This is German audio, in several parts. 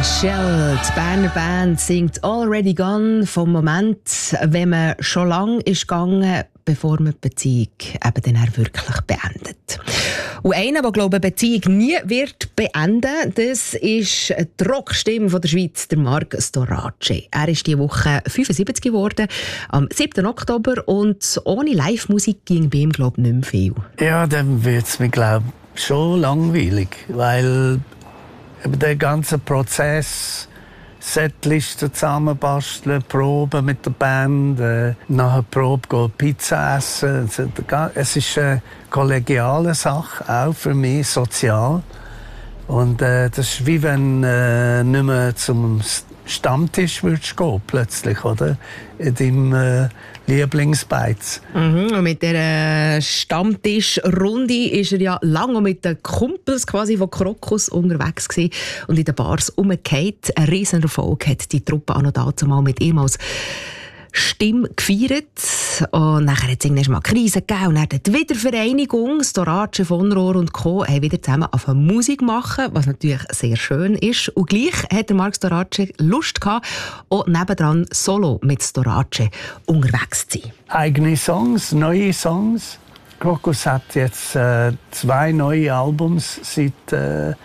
Shell, die Berner Band, singt «Already Gone» vom Moment, wenn man schon lange ist gegangen, bevor man die Beziehung eben dann wirklich beendet. Und einer, der, glaube ich, eine Beziehung nie wird beenden, das ist die Rockstimme von der Schweiz, der Marc Storace. Er ist diese Woche 75 geworden, am 7. Oktober, und ohne Live-Musik ging bei ihm, glaube ich, nicht mehr viel. Ja, dann wird es mir, glaube ich, schon langweilig, weil der ganze Prozess, Setlisten zusammenbasteln, Proben mit der Band, nach der Probe gehen Pizza essen. Es ist eine kollegiale Sache, auch für mich sozial. Und das ist wie wenn nicht mehr zum Stammtisch würdest gehen, plötzlich, oder? In deinem Lieblingsbeiz. Und mit dieser Stammtischrunde ist er ja lange mit den Kumpels quasi von Krokus unterwegs gewesen und in den Bars umgekehrt. Ein riesen Erfolg hat die Truppe auch noch dazu mal mit ihm als Stimme gefeiert. Und nachher hat es irgendwann mal Krise gegeben. Und dann die Wiedervereinigung. Storace, von Rohr und Co. haben wieder zusammen angefangen Musik machen, was natürlich sehr schön ist. Und gleich hat der Marc Storace Lust gehabt, auch nebendran solo mit Storace unterwegs zu sein. Eigene Songs, neue Songs. Krokus hat jetzt 2 neue Albums, seit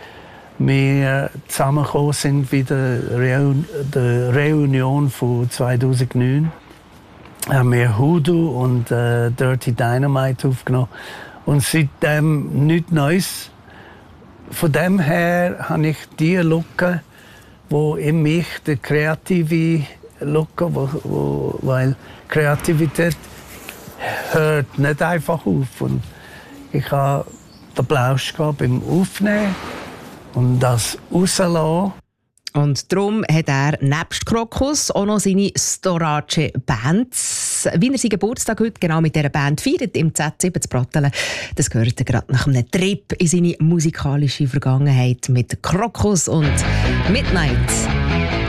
wir zusammengekommen sind, wieder der Reunion von 2009. Haben wir Hoodoo und Dirty Dynamite aufgenommen. Und seitdem nichts Neues. Von dem her habe ich die Lücke, wo in mich die kreative Lücke, weil Kreativität hört nicht einfach auf. Und ich habe den Plausch beim Aufnehmen und das rauslassen. Und darum hat er nebst Krokus auch noch seine Storace-Band. Wie er seinen Geburtstag heute genau mit dieser Band feiert, im Z7 zu Brattelen, das gehört gerade nach einem Trip in seine musikalische Vergangenheit mit Krokus und Midnight.